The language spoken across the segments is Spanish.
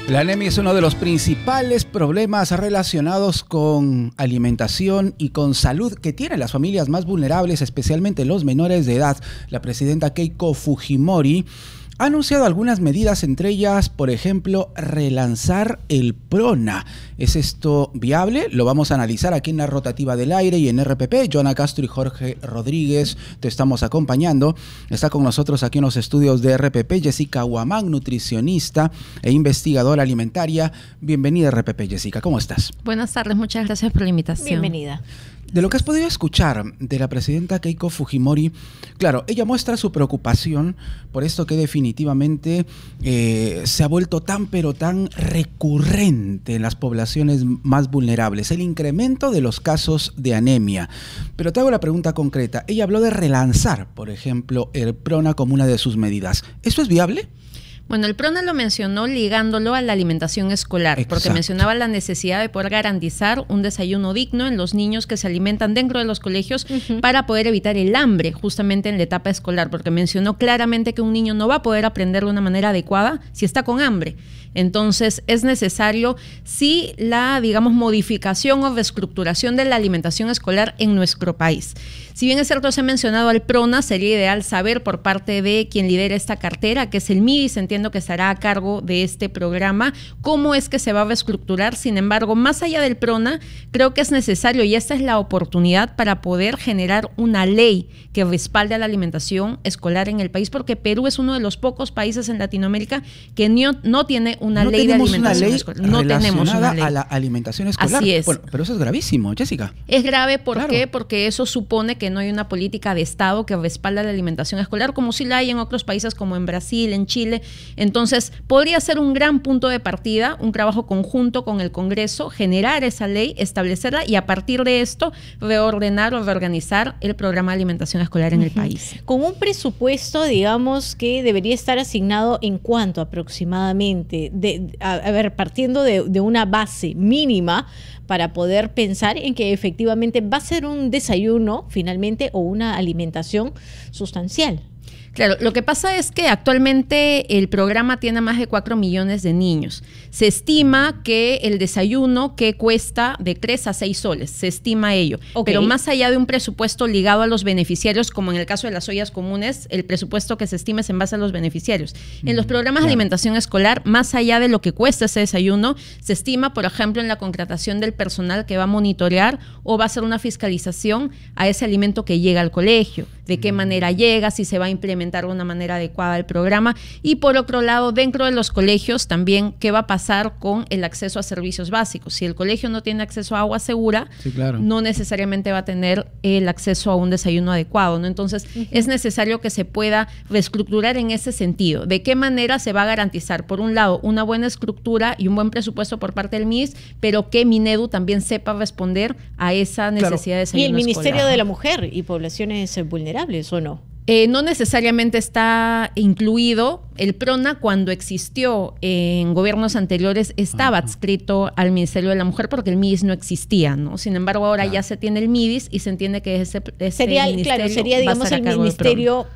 La anemia es uno de los principales problemas relacionados con alimentación y con salud que tienen las familias más vulnerables, especialmente los menores de edad. La presidenta Keiko Fujimori ha anunciado algunas medidas, entre ellas, por ejemplo, relanzar el PRONA. ¿Es esto viable? Lo vamos a analizar aquí en la Rotativa del Aire y en RPP. Joana Castro y Jorge Rodríguez te estamos acompañando. Está con nosotros aquí en los estudios de RPP Jessica Huamán, nutricionista e investigadora alimentaria. Bienvenida a RPP, Jessica. ¿Cómo estás? Buenas tardes, muchas gracias por la invitación. Bienvenida. De lo que has podido escuchar de la presidenta Keiko Fujimori, claro, ella muestra su preocupación por esto que definitivamente se ha vuelto tan pero tan recurrente en las poblaciones más vulnerables, el incremento de los casos de anemia. Pero te hago la pregunta concreta. Ella habló de relanzar, por ejemplo, el PRONA como una de sus medidas. ¿Esto es viable? Bueno, el PRONA lo mencionó ligándolo a la alimentación escolar, Exacto. Porque mencionaba la necesidad de poder garantizar un desayuno digno en los niños que se alimentan dentro de los colegios para poder evitar el hambre justamente en la etapa escolar, porque mencionó claramente que un niño no va a poder aprender de una manera adecuada si está con hambre. Entonces, es necesario, sí, la, digamos, modificación o reestructuración de la alimentación escolar en nuestro país. Si bien es cierto, se ha mencionado al PRONA, sería ideal saber por parte de quien lidera esta cartera, que es el MIDIS, entiendo que estará a cargo de este programa, cómo es que se va a reestructurar. Sin embargo, más allá del PRONA, creo que es necesario, y esta es la oportunidad para poder generar una ley que respalde a la alimentación escolar en el país, porque Perú es uno de los pocos países en Latinoamérica que no tiene una ley de alimentación escolar. No tenemos una ley a la alimentación escolar. Así es. Bueno, pero eso es gravísimo, Jessica. Es grave, ¿por Claro. qué? Porque eso supone que no hay una política de Estado que respalda la alimentación escolar, como sí la hay en otros países como en Brasil, en Chile. Entonces, podría ser un gran punto de partida, un trabajo conjunto con el Congreso, generar esa ley, establecerla y a partir de esto reordenar o reorganizar el programa de alimentación escolar en el país. Con un presupuesto, digamos, que debería estar asignado en cuánto aproximadamente, a ver, partiendo de una base mínima para poder pensar en que efectivamente va a ser un desayuno finalmente o una alimentación sustancial. Claro, lo que pasa es que actualmente el programa tiene más de 4 millones de niños. Se estima que el desayuno que cuesta de 3 a 6 soles, se estima ello. Okay. Pero más allá de un presupuesto ligado a los beneficiarios, como en el caso de las ollas comunes, el presupuesto que se estima es en base a los beneficiarios. En los programas de alimentación escolar, más allá de lo que cuesta ese desayuno, se estima, por ejemplo, en la contratación del personal que va a monitorear o va a hacer una fiscalización a ese alimento que llega al colegio, de qué manera llega, si se va a implementar de una manera adecuada el programa. Y por otro lado, dentro de los colegios también, ¿qué va a pasar con el acceso a servicios básicos? Si el colegio no tiene acceso a agua segura, sí, claro, no necesariamente va a tener el acceso a un desayuno adecuado, ¿no? Entonces, es necesario que se pueda reestructurar en ese sentido. ¿De qué manera se va a garantizar, por un lado, una buena estructura y un buen presupuesto por parte del MIDIS, pero que Minedu también sepa responder a esa necesidad de desayuno escolar? ¿Y el Ministerio escolar de la Mujer y Poblaciones Vulnerables o no? No necesariamente está incluido. El PRONA, cuando existió en gobiernos anteriores, estaba adscrito al Ministerio de la Mujer porque el MIDIS no existía, ¿no? Sin embargo, ahora ya se tiene el MIDIS y se entiende que ese sería, ministerio claro, sería, digamos, el ministerio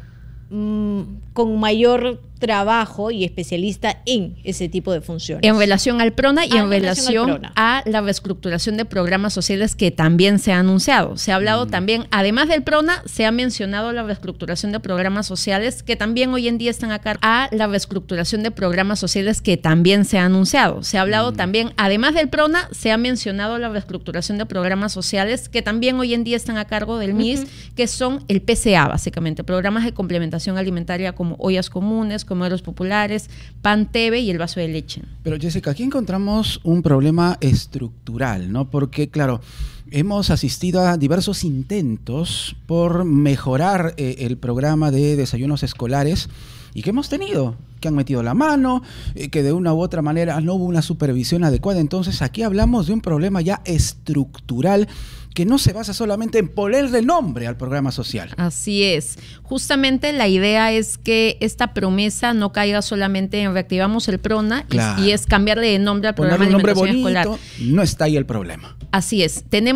con mayor trabajo y especialista en ese tipo de funciones. En relación al PRONA y en relación a la reestructuración de programas sociales que también se ha anunciado. Se ha hablado también, además del PRONA, se ha mencionado la reestructuración de programas sociales que también hoy en día están a cargo. A la reestructuración de programas sociales que también se ha anunciado. Se ha hablado también, además del PRONA, se ha mencionado la reestructuración de programas sociales que también hoy en día están a cargo del MIDIS, que son el PCA, básicamente, programas de complementación alimentaria como ollas comunes, comederos populares, pan TV y el vaso de leche. Pero Jessica, aquí encontramos un problema estructural, ¿no? Porque, claro, hemos asistido a diversos intentos por mejorar el programa de desayunos escolares y que hemos tenido, que han metido la mano, que de una u otra manera no hubo una supervisión adecuada. Entonces aquí hablamos de un problema ya estructural que no se basa solamente en ponerle nombre al programa social. Así es. Justamente la idea es que esta promesa no caiga solamente en reactivamos el PRONA, claro, y es cambiarle de nombre al programa de alimentación escolar. No está ahí el problema. Así es. Tenemos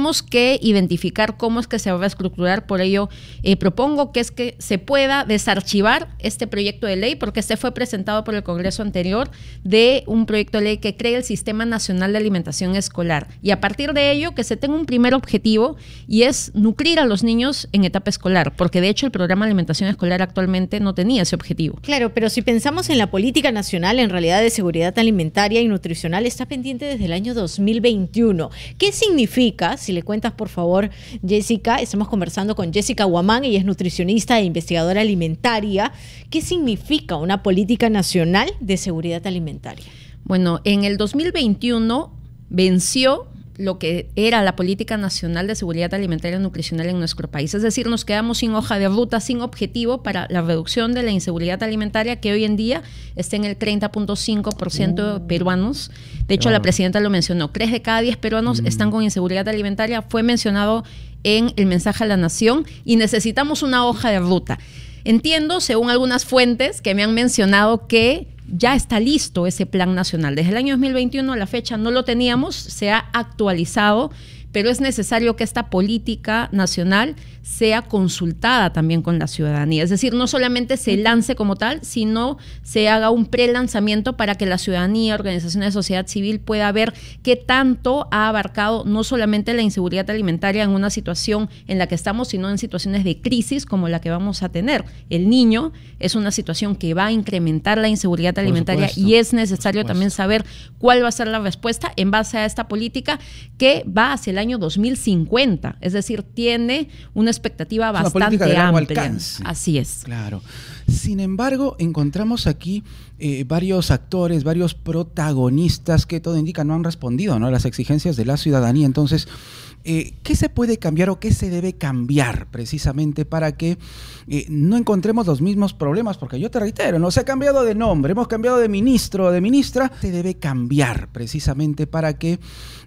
tenemos que identificar cómo es que se va a estructurar. Por ello, propongo que se pueda desarchivar este proyecto de ley, porque este fue presentado por el Congreso anterior, de un proyecto de ley que cree el Sistema Nacional de Alimentación Escolar. Y a partir de ello, que se tenga un primer objetivo, y es nutrir a los niños en etapa escolar, porque de hecho el programa de alimentación escolar actualmente no tenía ese objetivo. Claro, pero si pensamos en la política nacional, en realidad de seguridad alimentaria y nutricional, está pendiente desde el año 2021. ¿Qué significa? Si le cuentas, por favor, Jessica. Estamos conversando con Jessica Guamán, ella es nutricionista e investigadora alimentaria. ¿Qué significa una política nacional de seguridad alimentaria? Bueno, en el 2021 venció lo que era la Política Nacional de Seguridad Alimentaria y Nutricional en nuestro país. Es decir, nos quedamos sin hoja de ruta, sin objetivo para la reducción de la inseguridad alimentaria, que hoy en día está en el 30.5% de peruanos. De hecho, la presidenta lo mencionó, 3 de cada 10 peruanos están con inseguridad alimentaria. Fue mencionado en el mensaje a la Nación, y necesitamos una hoja de ruta. Entiendo, según algunas fuentes que me han mencionado, que ya está listo ese plan nacional. Desde el año 2021 a la fecha no lo teníamos, se ha actualizado, pero es necesario que esta política nacional sea consultada también con la ciudadanía. Es decir, no solamente se lance como tal, sino se haga un pre-lanzamiento para que la ciudadanía, organizaciones de sociedad civil pueda ver qué tanto ha abarcado no solamente la inseguridad alimentaria en una situación en la que estamos, sino en situaciones de crisis como la que vamos a tener. El niño es una situación que va a incrementar la inseguridad alimentaria, y es necesario también saber cuál va a ser la respuesta en base a esta política que va hacia el año 2050. Es decir, tiene una expectativa bastante amplia. Así es. Claro. Sin embargo, encontramos aquí varios actores, varios protagonistas que todo indica no han respondido, ¿no?, a las exigencias de la ciudadanía. Entonces, ¿qué se puede cambiar o qué se debe cambiar precisamente para que no encontremos los mismos problemas? Porque yo te reitero, no se ha cambiado de nombre, hemos cambiado de ministro o de ministra. Se debe cambiar precisamente para que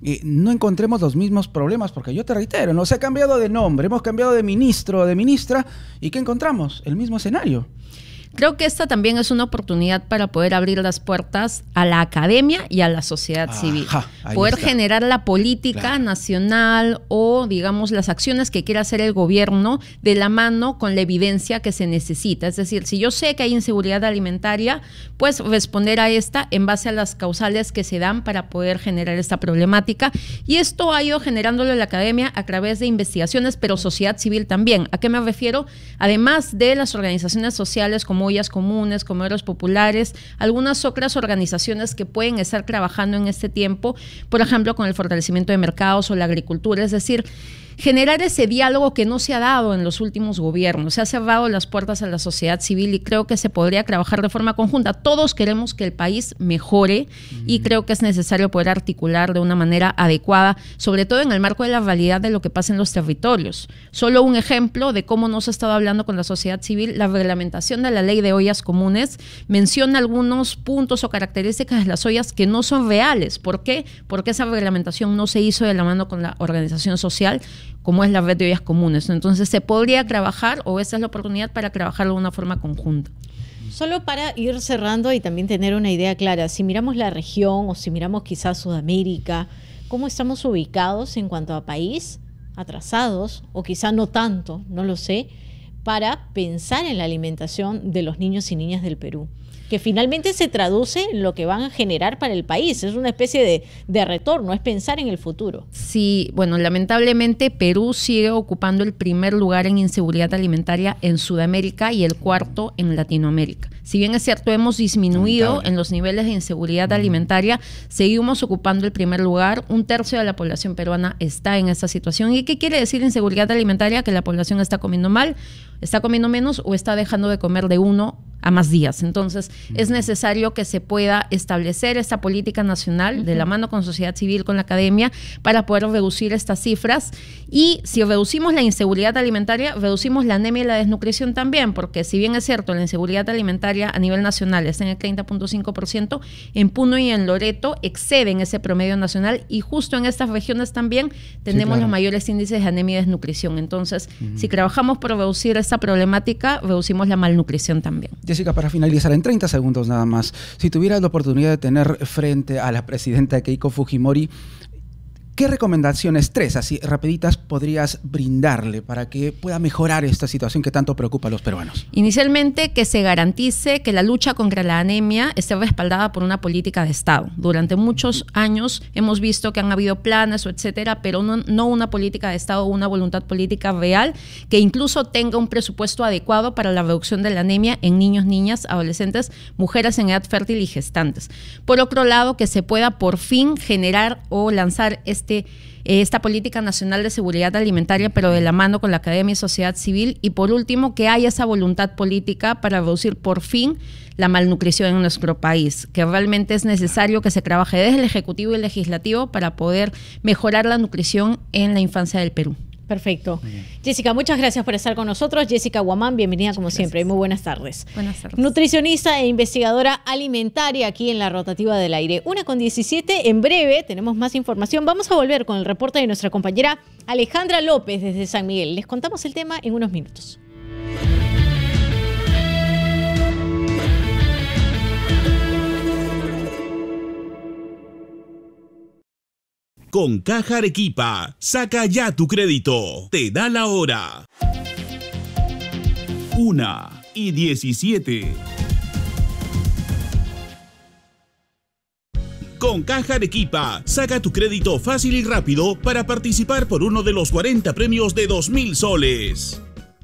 no encontremos los mismos problemas, porque yo te reitero, no se ha cambiado de nombre, hemos cambiado de ministro o de ministra, ¿y qué encontramos? El mismo escenario. Creo que esta también es una oportunidad para poder abrir las puertas a la academia y a la sociedad civil. Poder generar la política nacional o, digamos, las acciones que quiera hacer el gobierno de la mano con la evidencia que se necesita. Es decir, si yo sé que hay inseguridad alimentaria, pues responder a esta en base a las causales que se dan para poder generar esta problemática. Y esto ha ido generándolo en la academia a través de investigaciones, pero sociedad civil también. ¿A qué me refiero? Además de las organizaciones sociales como Ollas Comunes, comedores populares, algunas otras organizaciones que pueden estar trabajando en este tiempo, por ejemplo, con el fortalecimiento de mercados o la agricultura. Es decir, generar ese diálogo que no se ha dado en los últimos gobiernos. Se ha cerrado las puertas a la sociedad civil y creo que se podría trabajar de forma conjunta. Todos queremos que el país mejore y creo que es necesario poder articular de una manera adecuada, sobre todo en el marco de la realidad de lo que pasa en los territorios. Solo un ejemplo de cómo no se ha estado hablando con la sociedad civil: la reglamentación de la ley de ollas comunes menciona algunos puntos o características de las ollas que no son reales. ¿Por qué? Porque esa reglamentación no se hizo de la mano con la organización social, como es la red de ollas comunes. Entonces se podría trabajar, o esa es la oportunidad para trabajarlo de una forma conjunta. Solo para ir cerrando y también tener una idea clara, si miramos la región o si miramos quizás Sudamérica, ¿cómo estamos ubicados en cuanto a país? ¿Atrasados? O quizá no tanto, no lo sé, para pensar en la alimentación de los niños y niñas del Perú, que finalmente se traduce en lo que van a generar para el país. Es una especie de retorno, es pensar en el futuro. Sí, bueno, lamentablemente Perú sigue ocupando el primer lugar en inseguridad alimentaria en Sudamérica y el cuarto en Latinoamérica. Si bien es cierto, hemos disminuido en los niveles de inseguridad alimentaria, seguimos ocupando el primer lugar. 1/3 de la población peruana está en esta situación. ¿Y qué quiere decir inseguridad alimentaria? Que la población está comiendo mal, está comiendo menos o está dejando de comer de 1 a más días. Entonces, es necesario que se pueda establecer esta política nacional de la mano con sociedad civil, con la academia, para poder reducir estas cifras. Y si reducimos la inseguridad alimentaria, reducimos la anemia y la desnutrición también, porque si bien es cierto, la inseguridad alimentaria a nivel nacional está en el 30.5%, en Puno y en Loreto exceden ese promedio nacional, y justo en estas regiones también tenemos los mayores índices de anemia y desnutrición. Entonces, si trabajamos por reducir esta problemática, reducimos la malnutrición también. Jessica, para finalizar, en 30 segundos nada más, si tuvieras la oportunidad de tener frente a la presidenta Keiko Fujimori, ¿Qué recomendaciones, 3 así rapiditas, podrías brindarle para que pueda mejorar esta situación que tanto preocupa a los peruanos? Inicialmente, que se garantice que la lucha contra la anemia esté respaldada por una política de Estado. Durante muchos años hemos visto que han habido planes o etcétera, pero no una política de Estado, una voluntad política real que incluso tenga un presupuesto adecuado para la reducción de la anemia en niños, niñas, adolescentes, mujeres en edad fértil y gestantes. Por otro lado, que se pueda por fin generar o lanzar esta política nacional de seguridad alimentaria, pero de la mano con la academia y sociedad civil. Y por último, que haya esa voluntad política para reducir por fin la malnutrición en nuestro país, que realmente es necesario que se trabaje desde el Ejecutivo y el Legislativo para poder mejorar la nutrición en la infancia del Perú. Perfecto. Jessica, muchas gracias por estar con nosotros. Jessica Guamán, bienvenida como siempre. Muy buenas tardes. Buenas tardes. Nutricionista e investigadora alimentaria aquí en la Rotativa del Aire. 1:17. En breve tenemos más información. Vamos a volver con el reporte de nuestra compañera Alejandra López desde San Miguel. Les contamos el tema en unos minutos. Con Caja Arequipa, saca ya tu crédito. Te da la hora. 1:17. Con Caja Arequipa, saca tu crédito fácil y rápido para participar por uno de los 40 premios de 2.000 soles.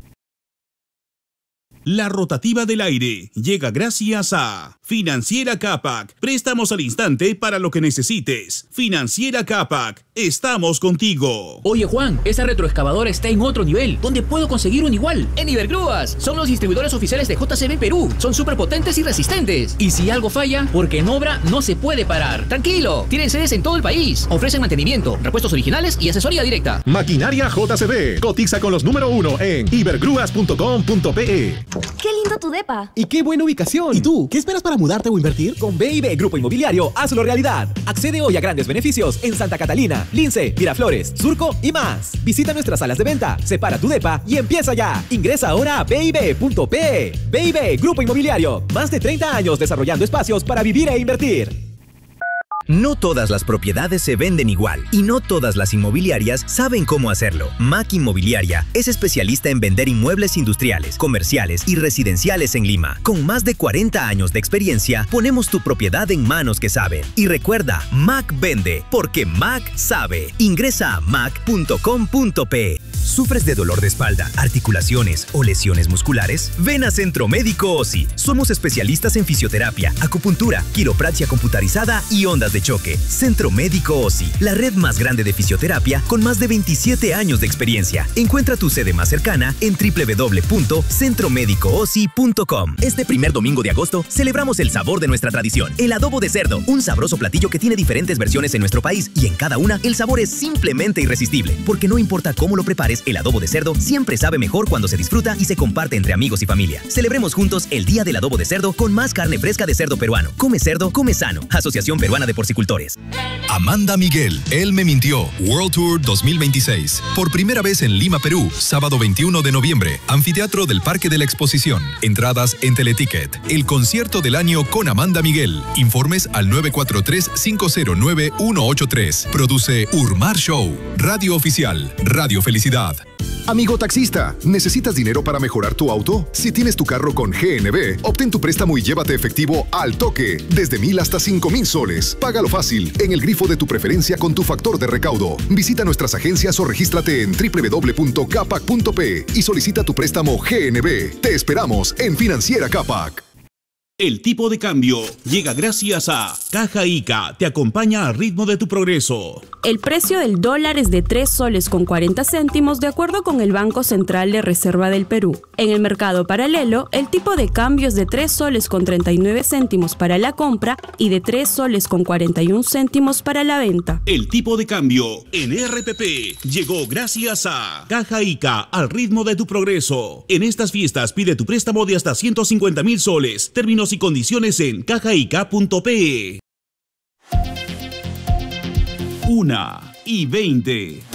La Rotativa del Aire llega gracias a Financiera Capac. Préstamos al instante para lo que necesites. Financiera Capac, estamos contigo. Oye Juan, esa retroexcavadora está en otro nivel. ¿Dónde puedo conseguir un igual? En Ibergrúas. Son los distribuidores oficiales de JCB Perú. Son súper potentes y resistentes. Y si algo falla, porque en obra no se puede parar. Tranquilo, tienen sedes en todo el país. Ofrecen mantenimiento, repuestos originales y asesoría directa. Maquinaria JCB. Cotiza con los número 1 en ibergrúas.com.pe. ¡Qué lindo tu depa! ¡Y qué buena ubicación! ¿Y tú? ¿Qué esperas para mudarte o invertir? Con BIB Grupo Inmobiliario, hazlo realidad. Accede hoy a grandes beneficios en Santa Catalina, Lince, Miraflores, Surco y más. Visita nuestras salas de venta, separa tu depa y empieza ya. Ingresa ahora a BIB.pe. BIB Grupo Inmobiliario, más de 30 años desarrollando espacios para vivir e invertir. No todas las propiedades se venden igual y no todas las inmobiliarias saben cómo hacerlo. Mac Inmobiliaria es especialista en vender inmuebles industriales, comerciales y residenciales en Lima. Con más de 40 años de experiencia, ponemos tu propiedad en manos que saben. Y recuerda, Mac vende porque Mac sabe. Ingresa a mac.com.pe. ¿Sufres de dolor de espalda, articulaciones o lesiones musculares? Ven a Centro Médico OSI. Somos especialistas en fisioterapia, acupuntura, quiropraxia computarizada y ondas de choque. Centro Médico OSI, la red más grande de fisioterapia con más de 27 años de experiencia. Encuentra tu sede más cercana en www.centromedicoosi.com. Este primer domingo de agosto celebramos el sabor de nuestra tradición, el adobo de cerdo, un sabroso platillo que tiene diferentes versiones en nuestro país y en cada una el sabor es simplemente irresistible, porque no importa cómo lo prepares, el adobo de cerdo siempre sabe mejor cuando se disfruta y se comparte entre amigos y familia. Celebremos juntos el Día del Adobo de Cerdo con más carne fresca de cerdo peruano. Come cerdo, come sano. Asociación Peruana de Porcicultores. Amanda Miguel, Él me mintió, World Tour 2026. Por primera vez en Lima, Perú, sábado 21 de noviembre, Anfiteatro del Parque de la Exposición. Entradas en Teleticket. El concierto del año con Amanda Miguel. Informes al 943-509-183. Produce Urmar Show. Radio Oficial. Radio Felicidad. Amigo taxista, ¿necesitas dinero para mejorar tu auto? Si tienes tu carro con GNB, obtén tu préstamo y llévate efectivo al toque, desde 1.000 hasta 5.000 soles. Págalo fácil, en el grifo de tu preferencia con tu factor de recaudo. Visita nuestras agencias o regístrate en www.capac.pe y solicita tu préstamo GNB. Te esperamos en Financiera Capac. El tipo de cambio llega gracias a Caja Ica, te acompaña al ritmo de tu progreso. El precio del dólar es de 3 soles con 40 céntimos de acuerdo con el Banco Central de Reserva del Perú. En el mercado paralelo, el tipo de cambio es de 3 soles con 39 céntimos para la compra y de 3 soles con 41 céntimos para la venta. El tipo de cambio en RPP llegó gracias a Caja Ica, al ritmo de tu progreso. En estas fiestas pide tu préstamo de hasta 150.000 soles. Términos y condiciones en cajaica.pe. 1:20.